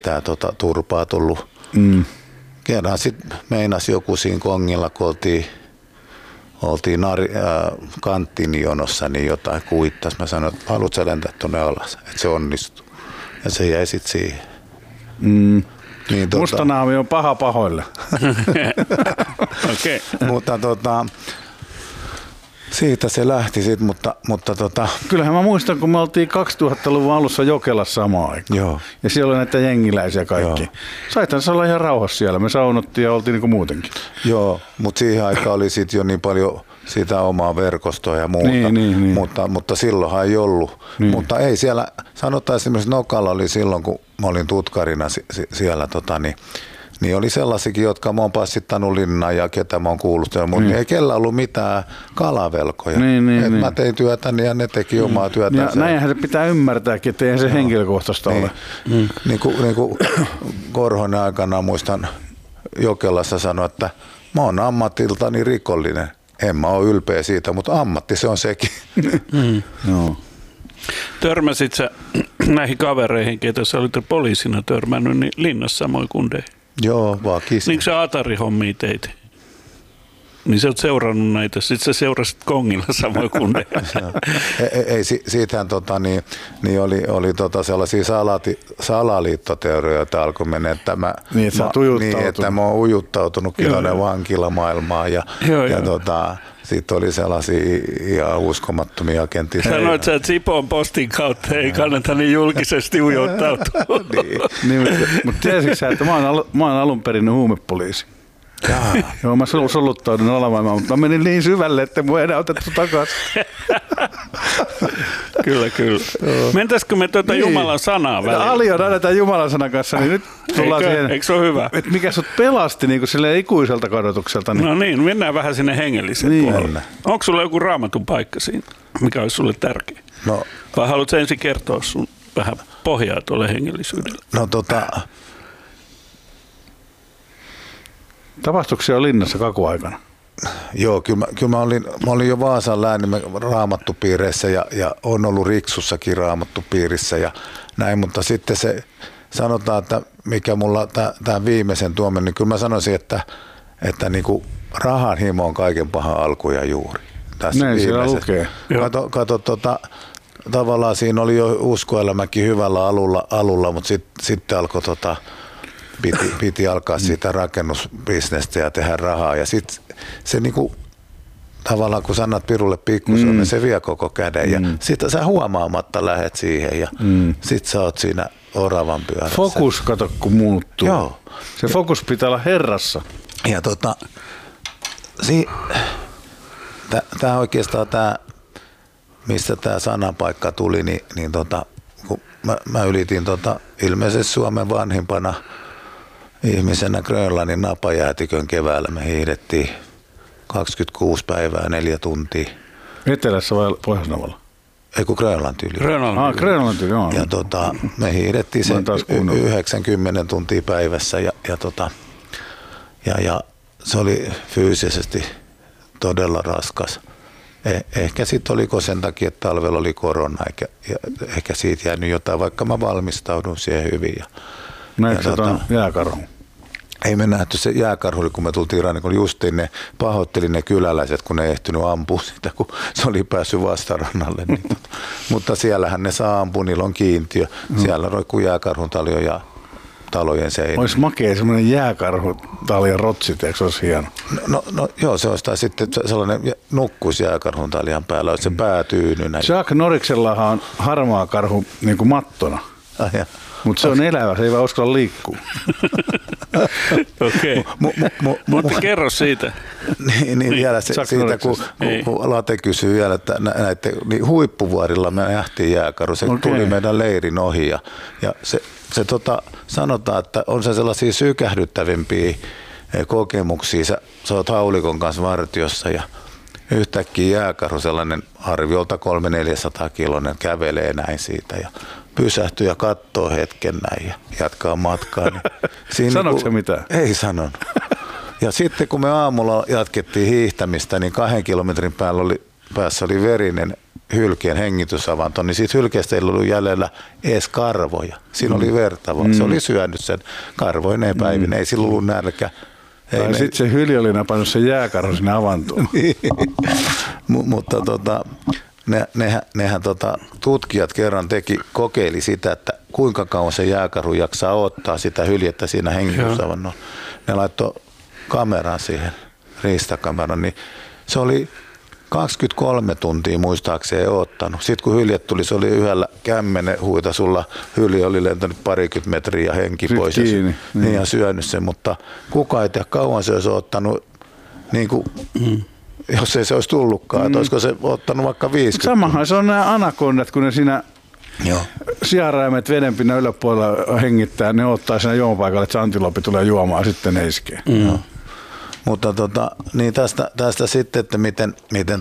tää turpaa tullut. Kerran sitten meinasi joku siinä kongilla, kun oltiin kanttiin jonossa, niin jotain kuittas. Mä sanoin, että haluatko sä lentää tuonne alas, että se onnistuu. Ja se jäi sitten siihen. Niin, Mustanaami on paha pahoille. Okay. Mutta siitä se lähti sitten, mutta Kyllähän mä muistan, kun me oltiin 2000-luvun alussa Jokelassa samaan aikaan. Joo. Ja siellä oli näitä jengiläisiä kaikki. Saithan se olla ihan rauhassa siellä. Me saunottiin ja oltiin niin kuin muutenkin. Joo, mutta siihen aikaan oli sitten jo niin paljon sitä omaa verkostoa ja muuta, niin. Mutta silloinhan ei ollut. Niin. Mutta ei siellä, sanotaan esimerkiksi Nokalla oli silloin, kun mä olin tutkarina siellä, niin oli sellaisikin, jotka mä oon passittanut linnaan ja ketä mä oon kuullut, mutta ei kellä ollut mitään kalavelkoja. Niin. Mä tein työtäni ja ne teki omaa työtään. Ja näinhän se pitää ymmärtääkin, että eihän se henkilökohtaista ole. Niin kuin Korhonen aikana muistan Jokelassa sanoi, että mä oon ammatiltani rikollinen. En mä ole ylpeä siitä, mutta ammatti se on sekin. No. Törmäsit sä näihin kavereihin, ketä sä olit poliisina törmännyt, niin linnassa samoin kundeihin? Joo, vaakisi. Niin sä Atari-hommia teit? Niin sä oot seurannut näitä, sit sä seurasit kongilla samoin kundeihin. Ei, siitähän niin oli sellaisia salaliittoteorioita alkoi mennä, että mä oon ujuttautunutkin tuonne vankilamaailmaan ja sitten oli sellaisia ihan uskomattomia agentteja. Sanoit sä, että Sipoon postin kautta ei kannata niin julkisesti ujuttautua. Mutta tiesitkö sä, että mä oon alun perin huumepoliisi. Joo, mä soluttaudun alavaimaan, mutta mä menin niin syvälle, että mua ei enää otettu takaisin. Kyllä. Mentäisikö me Jumalan sanaa väliin? Ali on aina tämän Jumalan sanan kanssa, niin nyt tullaan siihen. Eikö se ole hyvä? Että mikä sut pelasti niin kuin ikuiselta kadotukselta. Niin. No niin, mennään vähän sinne hengelliseen puolelle. Onko sulla joku raamatun paikka siinä, mikä olisi sulle tärkeä? No. Vai haluatko ensin kertoa sun vähän pohjaa tuolle hengellisyydelle? No Tapahtuiko siellä linnassa kakuaikana? Joo, kyllä mä olin jo Vaasan läänin raamattupiireissä ja on ollut Riksussakin raamattupiirissä ja näin, mutta sitten se sanotaan, että mikä mulla tämä viimeisen tuomen, niin kyllä mä sanoisin, että niinku rahan himo on kaiken pahan alku ja juuri. Tässä näin siellä lukee. Kato, tavallaan siinä oli jo uskoelämäkin hyvällä alulla, mutta sitten alkoi piti alkaa siitä rakennusbisnestä ja tehdä rahaa. Ja sitten se niinku, tavallaan kun sanat pirulle pikkusen, niin se vie koko käden. Ja sitten sä huomaamatta lähet siihen ja sitten sä oot siinä oravan pyörässä. Fokus, kato kun muuttuu. Joo. Se fokus pitää olla herrassa. Ja tää oikeastaan mistä tää sanapaikka tuli, niin kun mä ylitin ilmeisesti Suomen vanhimpana ihmisenä Grönlannin napajäätikön keväällä. Me hiihdettiin 26 päivää, 4 tuntia. Etelässä vai Pohjois-Navalla? Ei kun Grönlanti yli. Grönlanti, joo. Ja me hiihdettiin sen 90 tuntia päivässä ja se oli fyysisesti todella raskas. Ehkä sitten oliko sen takia, että talvella oli korona, ehkä siitä jäänyt jotain, vaikka mä valmistaudun siihen hyvin. Näetkö jääkarhu? Ei me nähty se jääkarhu, kun me tultiin rannikolle. Justiin ne pahoitteli ne kyläläiset, kun ne ei ehtinyt ampua sitä, kun se oli päässyt vastarannalle. Mutta siellähän ne saa ampua, niillä on kiintiö. Siellä roikkuu jääkarhun taljo ja talojen seinä. Olisi makea semmoinen jääkarhu talja rotsit, eikö se olisi hieno? No joo, se olisi sitten sellainen nukkuisi jääkarhun taljan päällä, olisi se päätyynynä. Jacques Noriksellahan on harmaa karhu niin kuin mattona. Mutta se on elävä, se ei vaan uskalla liikkua. Okei. Mutta kerro siitä. Niin vielä siitä, kun Late kysyy vielä, että niin huippuvuorilla me nähtiin jääkarhu. Se tuli meidän leirin ohi ja se sanotaan, että on se sellaisia sykähdyttävimpiä kokemuksia. Sä oot haulikon kanssa vartiossa ja yhtäkkiä jääkarhu, sellainen arviolta 300-400 kiloinen, kävelee näin siitä ja pysähtyy ja katsoo hetken näin ja jatkaa matkaa. Niin sanoiko se mitään? Ei sanonut. Ja sitten kun me aamulla jatkettiin hiihtämistä, niin 2 kilometrin päässä oli verinen hylkeen hengitysavanto, niin siitä hylkeestä ei ollut jäljellä edes karvoja. Siinä oli verta, se oli syönyt sen karvoineen päivin, ei sillä ollut nälkä. Tai sitten se hylje oli napannut sen jääkarhun sinne avantoon. Mutta nehän tutkijat kerran kokeili sitä, että kuinka kauan se jääkarhu jaksaa ottaa sitä hyljettä siinä hengitysavannolla. Ne laittoi kameran siihen, riistakameran, niin se oli 23 tuntia muistaakseen ottanut. Sitten kun hylje tuli, se oli yhdellä kämmenen huitasulla. Hylje oli lentänyt 20 metriä ja henki pois ja syönyt sen, mutta kukaan ei tiedä kauan se olisi ottanut, niin kuin, jos ei se olisi tullutkaan, että olisiko se ottanut vaikka 50. Samahan se on nämä anakondat, kun ne siinä sianräimet vedenpinnan yläpuolella hengittää, ne ottaa siinä juomapaikalle, että se antilopi tulee juomaan, sitten ne iskee. Mutta niin tästä sitten, että miten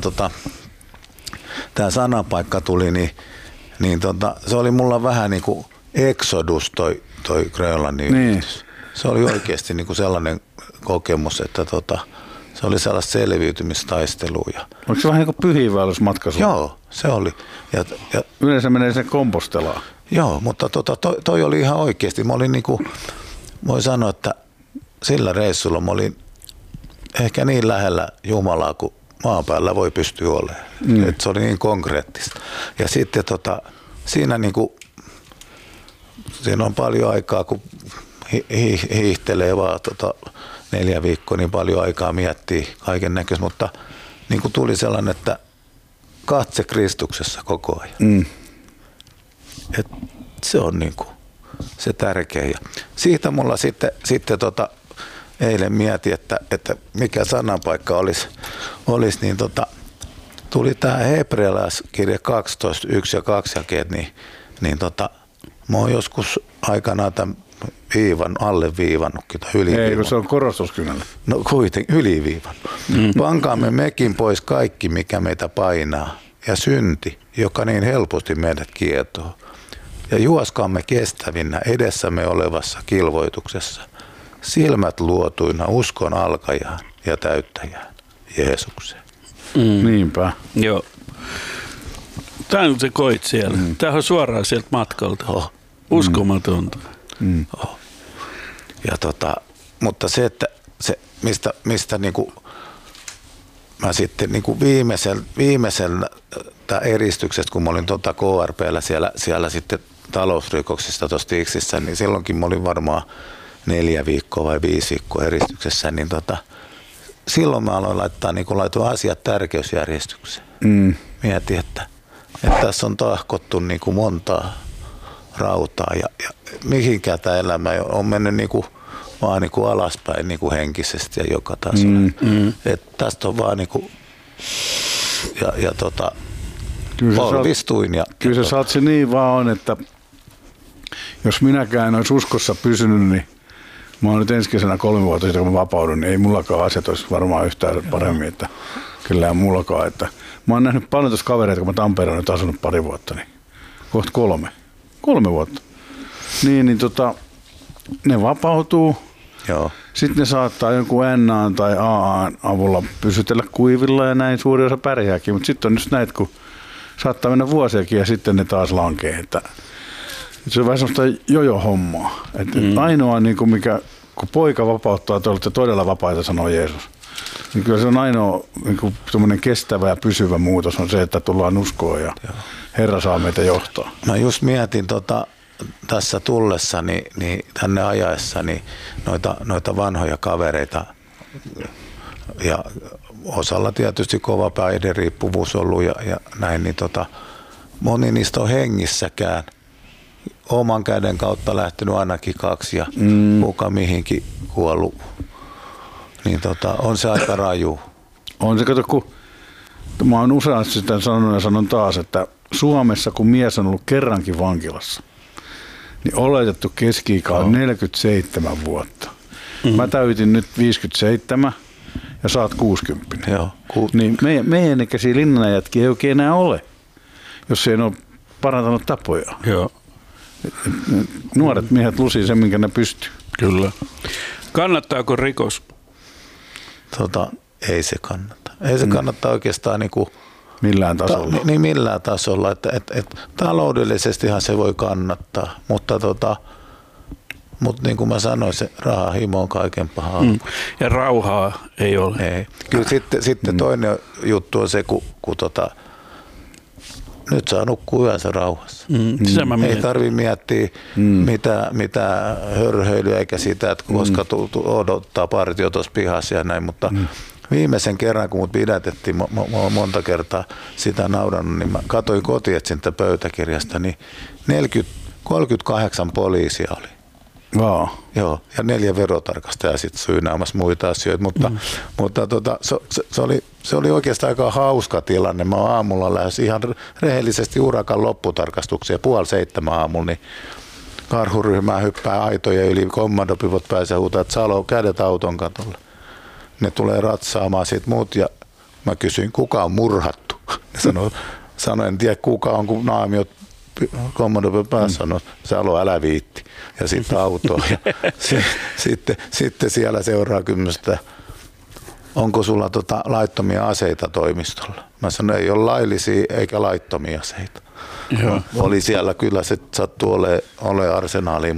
tämä sanapaikka tuli, niin se oli mulla vähän niin kuin exodus toi Grönlannin yritys. Se oli oikeasti niin kuin sellainen kokemus, että se oli sellaista selviytymistaistelua. Oliko se vähän niin kuin pyhiinvaellusmatka? Joo, se oli. Ja yleensä menee sen kompostelaan. Joo, mutta toi oli ihan oikeasti. Mä olin niin kuin, voi sanoa, että sillä reissulla mä olin ehkä niin lähellä Jumalaa kuin maan päällä voi pystyä olemaan. Että se oli niin konkreettista. Ja sitten siinä, niinku, siinä on paljon aikaa, kun hiihtelee vaan 4 viikkoa, niin paljon aikaa miettii kaiken näköistä, mutta niin kuin tuli sellainen, että katse Kristuksessa koko ajan. Et se on niin kuin se tärkeä. Ja siitä mulla sitten eilen mietin, että mikä sananpaikka olisi niin tuli tämä hebrealaiskirja 12, 1 ja 2 jakeet, niin mä oon joskus aikanaan tämän alleviivannutkin tai yliviivannut. Ei, kun se on korostuskynällä. No kuitenkin yliviivannut. Pankaamme mekin pois kaikki, mikä meitä painaa, ja synti, joka niin helposti meidät kietoo. Ja juoskaamme kestävinä edessämme olevassa kilvoituksessa, silmät luotuina uskon alkajaan ja täyttäjään, Jeesukseen. Niinpä. Joo. Tämä on se koit siellä. Tämä on suoraan sieltä matkalta. Uskomatonta. Ja mutta se, että se, mistä niinku, mä sitten niinku viimeisellä eristyksestä, kun mä olin KRP:llä siellä sitten talousrikoksista tuossa Tiksissä, niin silloinkin mä olin varmaan 4 viikkoa vai 5 viikkoa eristyksessä, niin silloin mä aloin laitoin asiat tärkeysjärjestykseen. Mietin, että tässä on tahkottu niinku montaa rautaa ja mihinkään tämä elämä on mennyt niinku vaan niinku alaspäin niinku henkisesti ja joka tasolla. Että tästä on vaan niinku polvistuin. Kyllä sä saat se niin vaan on, että jos minäkään en olisi uskossa pysynyt, niin mä oon nyt ensi kesänä 3 vuotta sitten, kun mä vapaudun, niin ei mullakaan asiat olisi varmaan yhtään paremmin, että kyllä ei mullakaan. Että mä oon nähnyt paljon tuossa kavereita, kun mä Tampereella nyt asunut 2 vuotta, niin kohta 3 vuotta. Niin ne vapautuu. Joo. Sitten ne saattaa jonkun NA:n tai AA:n avulla pysytellä kuivilla ja näin suuri osa pärjääkin, mutta sitten on just näitä, kun saattaa mennä vuosiakin ja sitten ne taas lankee. Että se on vähän semmoista jojo-hommaa. Ainoa, niin kuin mikä, kun poika vapauttaa, te olette todella vapaita, sanoo Jeesus. Niin kyllä se on ainoa niin semmoinen kestävä ja pysyvä muutos on se, että tullaan uskoon ja Herra saa meitä johtaa. Mä just mietin tässä tullessani, niin tänne ajaessani noita vanhoja kavereita ja osalla tietysti kova päihderiippuvuus ollut ja näin, niin moni niistä on hengissäkään. Oman käden kautta lähtenyt ainakin 2 ja kuka mihinkin kuollut. Niin on se aika raju. On se, kato, kun mä oon useasti sitä sanonut ja sanon taas, että Suomessa kun mies on ollut kerrankin vankilassa, niin oletettu keski-ikä on 47 vuotta. Mä täytin nyt 57 ja sä oot 60. Joo. Niin meidän ikäisiä linnanajatkin ei oikein enää ole, jos ei ole parantanut tapoja. Joo. Nuoret miehet lusii sen, minkä ne pystyy. Kyllä. Kannattaako rikos? Ei se kannata. Ei se kannata oikeastaan niinku millään tasolla. Niin millään tasolla, että taloudellisestihan se voi kannattaa, mutta niin kuin mä sanoin, se rahahimo on kaiken pahaa. Ja rauhaa ei ole. Ei. Kyllä sitten toinen juttu on se, kun nyt saa nukkua yönsä rauhassa. Ei tarvitse miettiä mitä hörhöilyä eikä sitä, että koska odottaa partio tuossa pihassa ja näin, mutta viimeisen kerran, kun mut pidätettiin, monta kertaa sitä naurannut, niin mä katsoin kotietsintä pöytäkirjasta, niin 38 poliisia oli. Wow. Joo, ja 4 verotarkastajaa sitten syynäämässä muita asioita, mutta se oli oikeastaan aika hauska tilanne. Mä oon aamulla lähes ihan rehellisesti urakan lopputarkastuksia 6:30 aamulla, niin karhuryhmää hyppää aitoja yli, kommandopivot pääsee huutaa, että Salo, kädet auton katolle. Ne tulee ratsaamaan siitä muut ja mä kysyin, kuka on murhattu. Sanoin, en tiedä kuka on, kun naamiot kommandopivot päässä sanoi, Salo, älä viitti. Ja sitten autoon. Ja sitten siellä seuraa kymmenestä, onko sulla laittomia aseita toimistolla? Mä sanoin, ei ole laillisia eikä laittomia aseita. Joo. Oli siellä kyllä, se sattui ole arsenaaliin,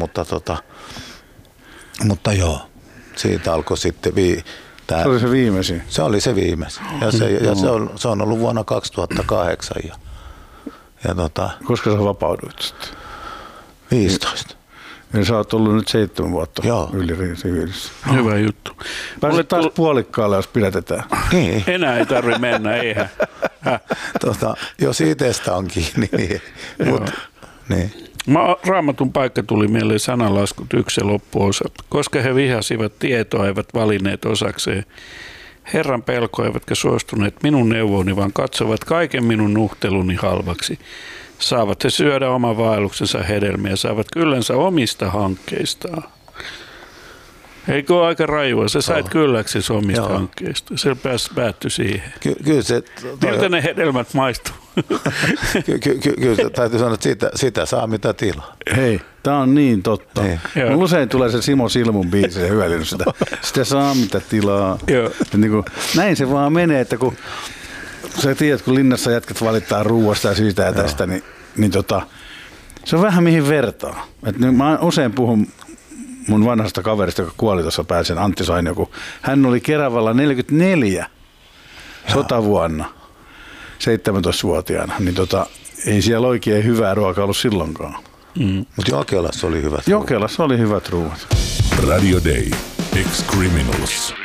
mutta joo, siitä alkoi sitten se oli se viimeisin. Se oli se viimeisin. Ja se on ollut vuonna 2008. Koska sä vapauduit sitten? 15. Ja sä oot ollut nyt 7 vuotta yli siviilissä. Hyvä juttu. Pääset taas puolikkaalle, jos pidätetään. Niin. Enää ei tarvitse mennä, eihän. Jos itsestä on kiinni, niin. Raamatun paikka tuli mieleen sananlaskut 1 ja loppuosa. Koska he vihasivat tietoa, eivät valinneet osakseen. Herran pelko eivätkä suostuneet minun neuvoni, vaan katsovat kaiken minun nuhteluni halvaksi. Saavat he syödä oman vaelluksensa hedelmiä, saavat kyllänsä omista hankkeistaan. Eikö ole aika rajua? Sä sait kylläksi omista hankkeista. Se päättyi siihen. Kyllä se... Miltä ne hedelmät maistuu? Kyllä täytyy sanoa, että sitä saa mitä tilaa. Hei, tää on niin totta. Mulla usein tulee se Simo Silmun biisi ja hyvällinen sitä saa mitä tilaa. Näin se vaan menee, että kun sä tiedät, kun linnassa jätkät valittaa ruuasta ja siitä ja tästä, niin se on vähän mihin vertaa. Mä usein puhun mun vanhasta kaverista, joka kuoli tuossa pääsen, Antti Sainio, kun hän oli Keravalla 44 sotavuonna, 17-vuotiaana, niin ei siellä oikein hyvää ruokaa ollut silloinkaan. Mutta Jokelassa oli hyvät ruuat. Jokelassa oli hyvät ruuat. Radio Day. Ex-Criminals.